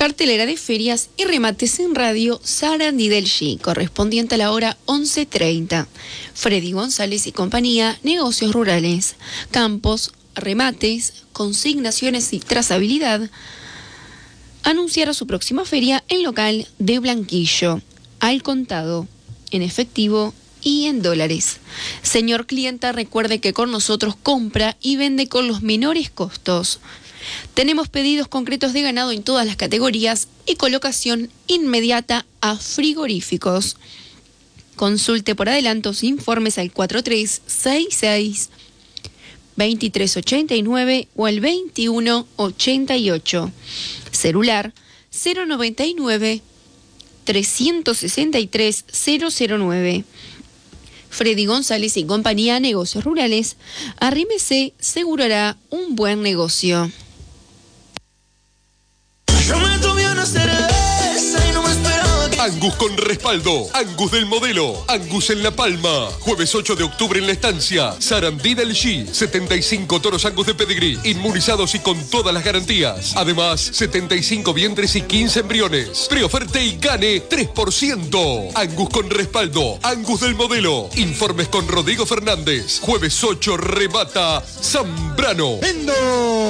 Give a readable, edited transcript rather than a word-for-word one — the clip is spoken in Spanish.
Cartelera de ferias y remates en radio Sarandí del G, correspondiente a la hora 11:30. Freddy González y compañía, negocios rurales, campos, remates, consignaciones y trazabilidad. Anunciará su próxima feria en local de Blanquillo, al contado, en efectivo y en dólares. Señor clienta, recuerde que con nosotros compra y vende con los menores costos. Tenemos pedidos concretos de ganado en todas las categorías y colocación inmediata a frigoríficos. Consulte por adelantos informes al 4366-2389 o al 2188. Celular 099-363-009. Freddy González y compañía, negocios rurales. Arrímese, segurará un buen negocio. Yo me tomé una cerveza y no me esperaba que... Angus con respaldo, Angus del modelo, Angus en La Palma. Jueves 8 de octubre en La Estancia, Sarandí del G. 75 toros Angus de pedigrí, inmunizados y con todas las garantías. Además, 75 vientres y 15 embriones. Preoferte y gane 3%. Angus con respaldo, Angus del modelo. Informes con Rodrigo Fernández. Jueves 8 remata Zambrano. ¡Vendo!